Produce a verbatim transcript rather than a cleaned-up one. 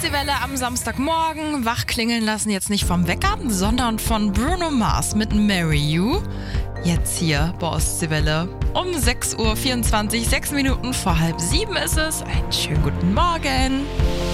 Ostseewelle am Samstagmorgen. Wach klingeln lassen jetzt nicht vom Wecker, sondern von Bruno Mars mit Marry You. Jetzt hier bei Ostseewelle um sechs Uhr vierundzwanzig, sechs Minuten vor halb sieben ist es. Einen schönen guten Morgen.